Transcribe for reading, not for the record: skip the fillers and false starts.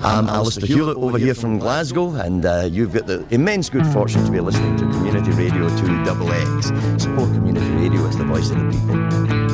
I'm Alistair Hewlett over here from Glasgow, and you've got the immense good fortune to be listening to Community Radio 2XX. Support Community Radio, it's the voice of the people.